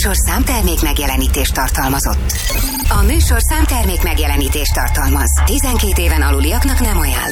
műsor számtermék megjelenítést tartalmazott. A műsor számtermék megjelenítést tartalmaz. 12 éven aluliaknak nem ajánlott.